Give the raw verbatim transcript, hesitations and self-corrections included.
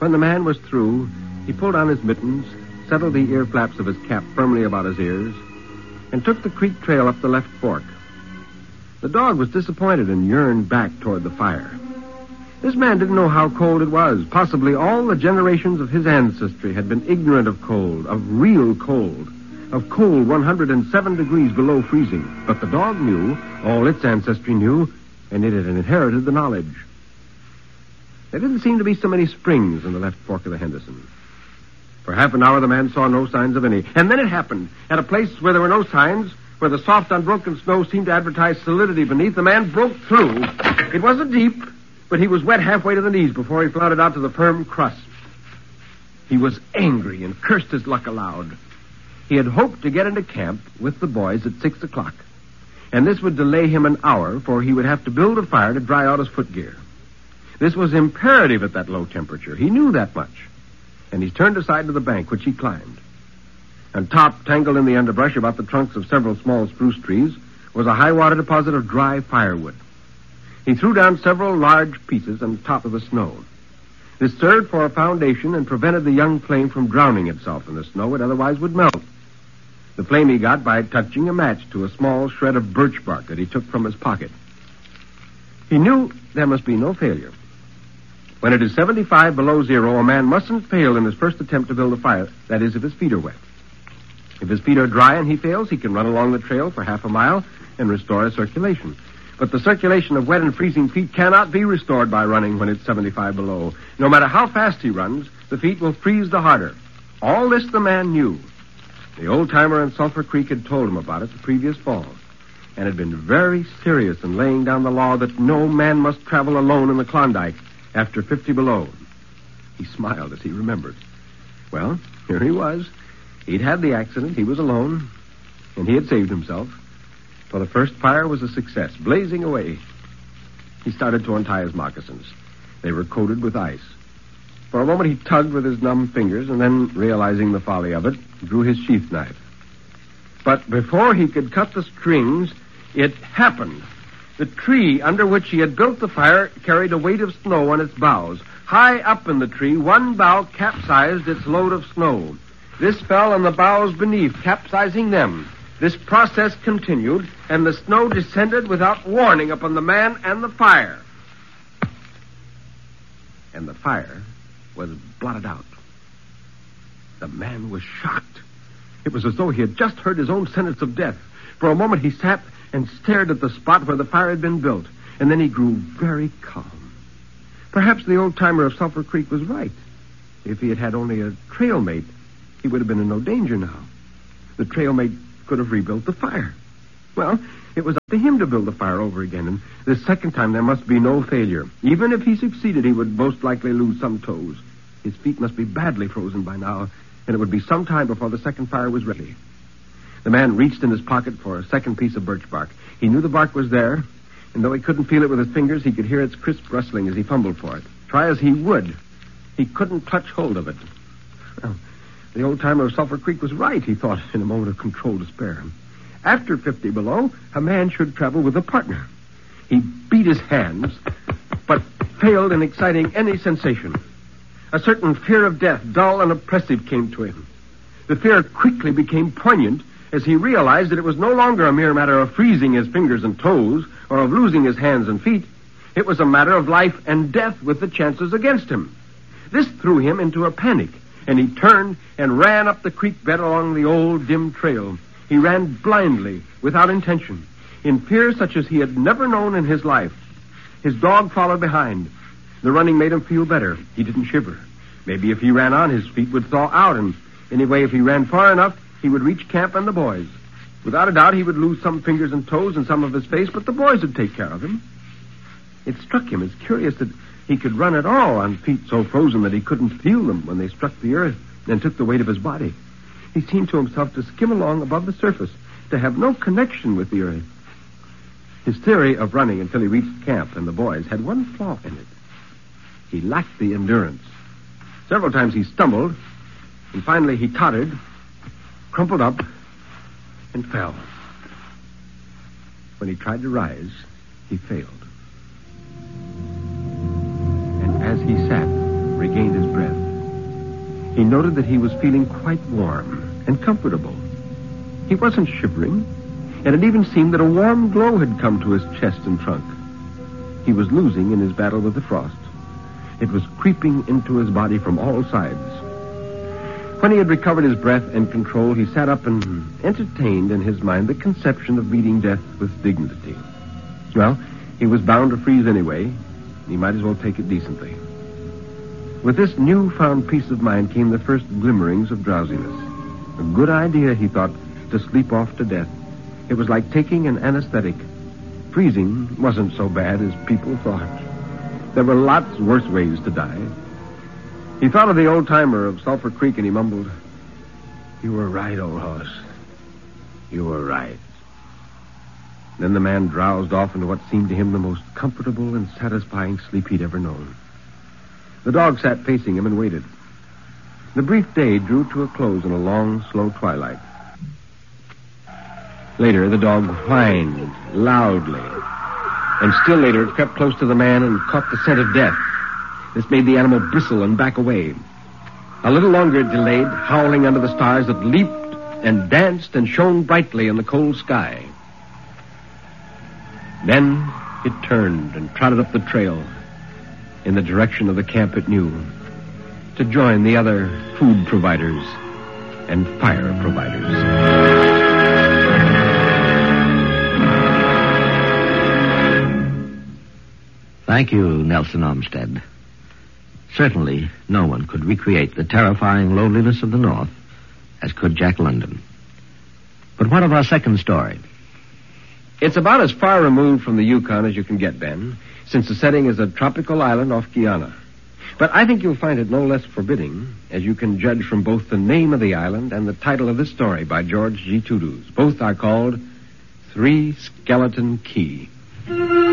When the man was through, he pulled on his mittens, settled the ear flaps of his cap firmly about his ears, and took the creek trail up the left fork. The dog was disappointed and yearned back toward the fire. This man didn't know how cold it was. Possibly all the generations of his ancestry had been ignorant of cold, of real cold, of cold one hundred seven degrees below freezing. But the dog knew, all its ancestry knew, and it had inherited the knowledge. There didn't seem to be so many springs in the left fork of the Henderson. For half an hour, the man saw no signs of any. And then it happened. At a place where there were no signs, where the soft, unbroken snow seemed to advertise solidity beneath, the man broke through. It wasn't deep, but he was wet halfway to the knees before he floated out to the firm crust. He was angry and cursed his luck aloud. He had hoped to get into camp with the boys at six o'clock, and this would delay him an hour, for he would have to build a fire to dry out his footgear. This was imperative at that low temperature. He knew that much, and he turned aside to the bank, which he climbed. On top, tangled in the underbrush about the trunks of several small spruce trees, was a high-water deposit of dry firewood. He threw down several large pieces on top of the snow. This served for a foundation and prevented the young flame from drowning itself in the snow. It otherwise would melt. The flame he got by touching a match to a small shred of birch bark that he took from his pocket. He knew there must be no failure. When it is seventy-five below zero, a man mustn't fail in his first attempt to build a fire. That is, if his feet are wet. If his feet are dry and he fails, he can run along the trail for half a mile and restore his circulation. But the circulation of wet and freezing feet cannot be restored by running when it's seventy-five below. No matter how fast he runs, the feet will freeze the harder. All this the man knew. The old-timer in Sulphur Creek had told him about it the previous fall, and had been very serious in laying down the law that no man must travel alone in the Klondike after fifty below. He smiled as he remembered. Well, here he was. He'd had the accident, he was alone, and he had saved himself. For the first fire was a success, blazing away. He started to untie his moccasins. They were coated with ice. For a moment he tugged with his numb fingers, and then, realizing the folly of it, drew his sheath knife. But before he could cut the strings, it happened. The tree under which he had built the fire carried a weight of snow on its boughs. High up in the tree, one bough capsized its load of snow. This fell on the boughs beneath, capsizing them. This process continued, and the snow descended without warning upon the man and the fire. And the fire was blotted out. The man was shocked. It was as though he had just heard his own sentence of death. For a moment he sat and stared at the spot where the fire had been built, and then he grew very calm. Perhaps the old-timer of Sulphur Creek was right. If he had had only a trail mate, he would have been in no danger now. The trail mate could have rebuilt the fire. Well, it was up to him to build the fire over again, and this second time there must be no failure. Even if he succeeded, he would most likely lose some toes. His feet must be badly frozen by now, and it would be some time before the second fire was ready. The man reached in his pocket for a second piece of birch bark. He knew the bark was there, and though he couldn't feel it with his fingers, he could hear its crisp rustling as he fumbled for it. Try as he would, he couldn't clutch hold of it. Well, the old-timer of Sulphur Creek was right, he thought in a moment of controlled despair. After fifty below, a man should travel with a partner. He beat his hands, but failed in exciting any sensation. A certain fear of death, dull and oppressive, came to him. The fear quickly became poignant as he realized that it was no longer a mere matter of freezing his fingers and toes or of losing his hands and feet. It was a matter of life and death with the chances against him. This threw him into a panic, and he turned and ran up the creek bed along the old dim trail. He ran blindly, without intention, in fear such as he had never known in his life. His dog followed behind. The running made him feel better. He didn't shiver. Maybe if he ran on, his feet would thaw out, and anyway, if he ran far enough, he would reach camp and the boys. Without a doubt, he would lose some fingers and toes and some of his face, but the boys would take care of him. It struck him as curious that he could run at all on feet so frozen that he couldn't feel them when they struck the earth and took the weight of his body. He seemed to himself to skim along above the surface, to have no connection with the earth. His theory of running until he reached camp and the boys had one flaw in it. He lacked the endurance. Several times he stumbled, and finally he tottered, crumpled up, and fell. When he tried to rise, he failed. And as he sat, regained his breath, he noted that he was feeling quite warm and comfortable. He wasn't shivering, and it even seemed that a warm glow had come to his chest and trunk. He was losing in his battle with the frost. It was creeping into his body from all sides. When he had recovered his breath and control, he sat up and entertained in his mind the conception of meeting death with dignity. Well, he was bound to freeze anyway. He might as well take it decently. With this newfound peace of mind came the first glimmerings of drowsiness. A good idea, he thought, to sleep off to death. It was like taking an anesthetic. Freezing wasn't so bad as people thought. There were lots worse ways to die. He thought of the old-timer of Sulphur Creek, and he mumbled, "You were right, old horse. You were right." Then the man drowsed off into what seemed to him the most comfortable and satisfying sleep he'd ever known. The dog sat facing him and waited. The brief day drew to a close in a long, slow twilight. Later, the dog whined loudly. And still later, it crept close to the man and caught the scent of death. This made the animal bristle and back away. A little longer it delayed, howling under the stars that leaped and danced and shone brightly in the cold sky. Then it turned and trotted up the trail in the direction of the camp it knew, to join the other food providers and fire providers. Thank you, Nelson Olmsted. Certainly, no one could recreate the terrifying loneliness of the North as could Jack London. But what of our second story? It's about as far removed from the Yukon as you can get, Ben, since the setting is a tropical island off Guyana. But I think you'll find it no less forbidding, as you can judge from both the name of the island and the title of this story by George G. Tuduz. Both are called Three Skeleton Key.